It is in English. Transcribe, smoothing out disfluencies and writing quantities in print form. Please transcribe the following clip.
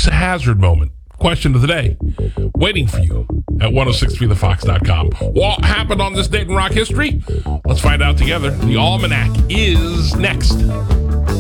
Dukes of Hazzard moment. Question of the day. Waiting for you at 1063thefox.com. What happened on this date in rock history? Let's find out together. The Almanac is next.